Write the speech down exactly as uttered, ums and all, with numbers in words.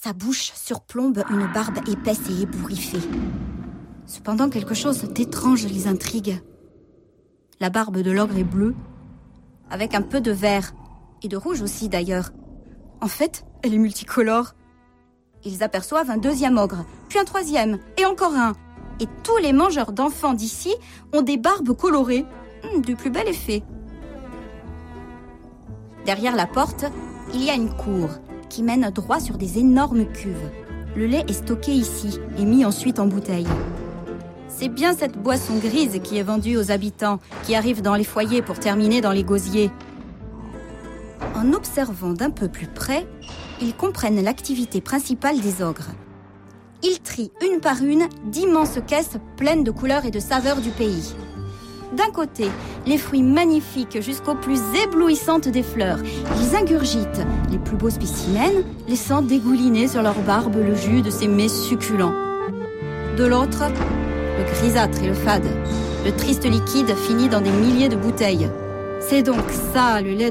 Sa bouche surplombe une barbe épaisse et ébouriffée. Cependant, quelque chose d'étrange les intrigue. La barbe de l'ogre est bleue, avec un peu de vert, et de rouge aussi d'ailleurs. En fait, elle est multicolore. Ils aperçoivent un deuxième ogre, puis un troisième, et encore un. Et tous les mangeurs d'enfants d'ici ont des barbes colorées, hum, du plus bel effet. Derrière la porte, il y a une cour qui mène droit sur des énormes cuves. Le lait est stocké ici et mis ensuite en bouteille. C'est bien cette boisson grise qui est vendue aux habitants qui arrivent dans les foyers pour terminer dans les gosiers. En observant d'un peu plus près, ils comprennent l'activité principale des ogres. Ils trient une par une d'immenses caisses pleines de couleurs et de saveurs du pays. D'un côté, les fruits magnifiques jusqu'aux plus éblouissantes des fleurs. Ils ingurgitent les plus beaux spécimens, laissant dégouliner sur leur barbe le jus de ces mets succulents. De l'autre, le grisâtre et le fade. Le triste liquide finit dans des milliers de bouteilles. C'est donc ça, le lait